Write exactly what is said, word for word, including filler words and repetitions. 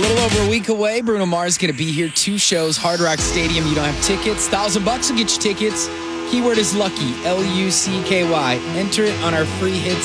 little over a week away. Bruno Mars going to be here. Two shows, Hard Rock Stadium. You don't have tickets. Thousand bucks will get you tickets. Keyword is lucky, L U C K Y. Enter it on our free hits